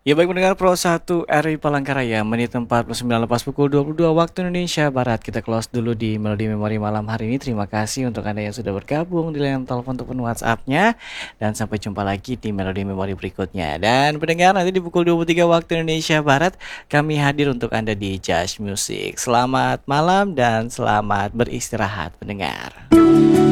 Ya baik mendengar Pro 1 RI Palangkaraya menit 49 lepas pukul 22 waktu Indonesia Barat. Kita close dulu di Melodi Memori malam hari ini. Terima kasih untuk Anda yang sudah bergabung di line telepon ataupun WhatsApp-nya. Dan sampai jumpa lagi di Melodi Memori berikutnya. Dan pendengar, nanti di pukul 23 waktu Indonesia Barat kami hadir untuk Anda di Just Music. Selamat malam dan selamat beristirahat pendengar.